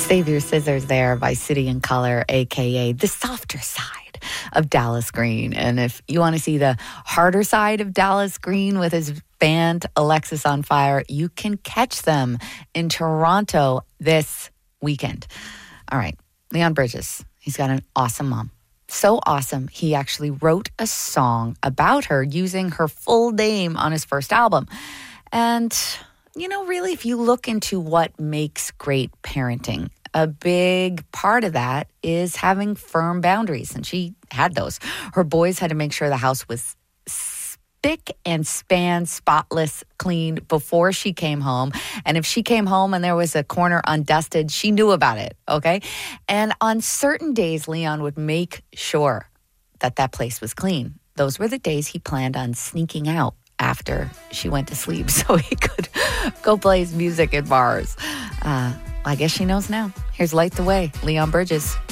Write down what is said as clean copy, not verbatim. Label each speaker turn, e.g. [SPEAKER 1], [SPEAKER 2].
[SPEAKER 1] Save Your Scissors there by City and Color, a.k.a. the softer side of Dallas Green. And if you want to see the harder side of Dallas Green with his band Alexis on Fire, you can catch them in Toronto this weekend. All right, Leon Bridges, he's got an awesome mom. So awesome, he actually wrote a song about her using her full name on his first album. And, you know, really, if you look into what makes great parenting, a big part of that is having firm boundaries. And she had those. Her boys had to make sure the house was spick and span, spotless, clean before she came home. And if she came home and there was a corner undusted, she knew about it, okay? And on certain days, Leon would make sure that that place was clean. Those were the days he planned on sneaking out after she went to sleep so he could go play his music at bars. I guess she knows now. Here's Light the Way, Leon Bridges.